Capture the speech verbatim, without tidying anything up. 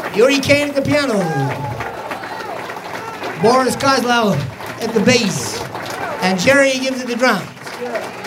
Yuri Kane at the piano. Boris Kozlov at the bass. And Jerry gives it the drums.